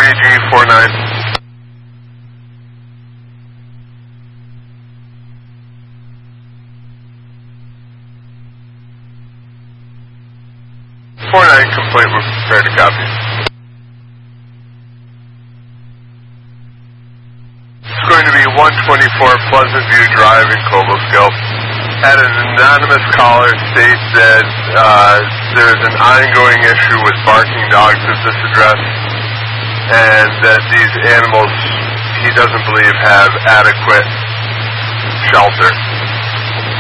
3G49. 49 complete, we're prepared to copy. It's going to be 124 Pleasant View Drive in Cobleskill. Had an anonymous caller state that there's an ongoing issue with barking dogs at this address, and that these animals, he doesn't believe, have adequate shelter.